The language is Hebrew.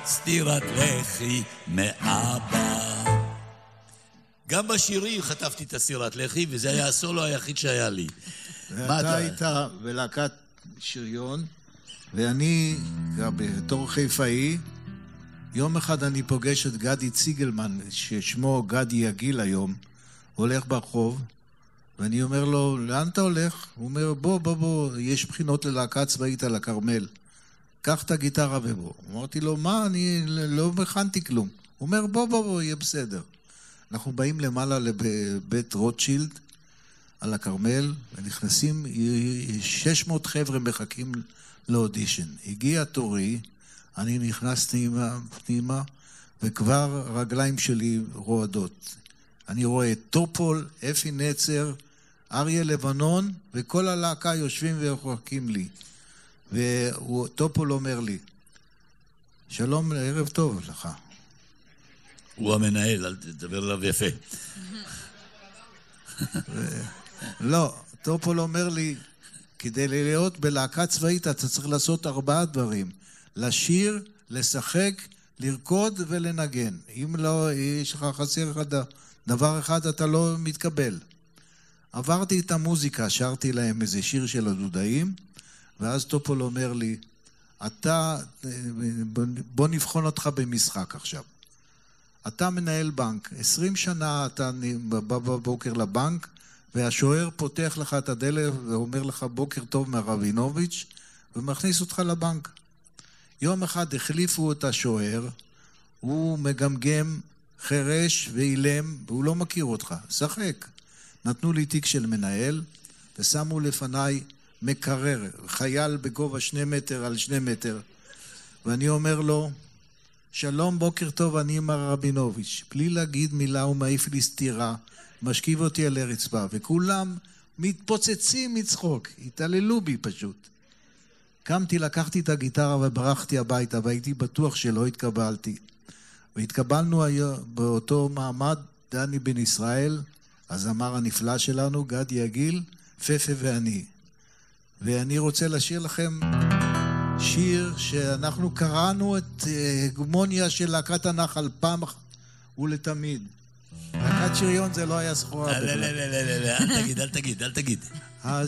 סטירת לחי מאבא. גם בשירים חטפתי את הסטירת לחי, וזה היה הסולו היחיד שהיה לי. אתה היית בלהקת שריון, ואני, בתור חיפאי, יום אחד אני פוגש את גדי ציגלמן, ששמו גדי יגיל היום, הולך ברחוב, ואני אומר לו, לאן אתה הולך? הוא אומר, בוא, יש בחינות ללהקה צבאית על הכרמל. קח את הגיטרה ובוא. אמרתי לו, מה? אני לא מכנתי כלום. הוא אומר, בוא, יהיה בסדר. אנחנו באים למעלה לבית רוטשילד על הכרמל, ונכנסים, 600 חבר'ה מחכים לאודישן. הגיע תורי, אני נכנסתי פנימה, וכבר הרגליים שלי רועדות. אני רואה את טופול, אפי נצר, אריה לבנון, וכל הלהקה יושבים וחוקים לי. וטופול אומר לי, שלום, ערב טוב לך. הוא המנהל, אל תדבר עליו יפה. לא, טופול אומר לי, כדי להיות בלהקה צבאית אתה צריך לעשות 4 דברים. לשיר, לשחק, לרקוד ולנגן. אם לא, יש לך חסר דבר אחד, אתה לא מתקבל. עברתי את המוזיקה, שרתי להם איזה שיר של הדודאים, ואז טופול אומר לי, בוא נבחון אותך במשחק עכשיו. אתה מנהל בנק, 20 שנה אתה בא בבוקר לבנק, והשוער פותח לך את הדלת ואומר לך בוקר טוב מהרבינוביץ' ומכניס אותך לבנק. יום אחד החליפו את השוער, הוא מגמגם חרש ואילם, והוא לא מכיר אותך, שחק. נתנו לי תיק של מנהל, ושמו לפניי מקרר, חייל בגובה 2 מטר על 2 מטר, ואני אומר לו, שלום, בוקר טוב, אני מר רבינוביץ'. בלי להגיד מילה הוא מעיף לי סתירה, משכיב אותי על הרצפה, וכולם מתפוצצים מצחוק, התעללו בי פשוט. קמתי, לקחתי את הגיטרה וברחתי הביתה, והייתי בטוח שלא התקבלתי. והתקבלנו באותו מעמד, דני בן ישראל, הזמר הנפלא שלנו, גדי יגיל, פפה ואני. ואני רוצה לשיר לכם שיר שאנחנו קראנו את הגמוניה של להקת הנחל פעם ולתמיד. להקת שריון זה לא היה סחורה בכלל. אל תגיד.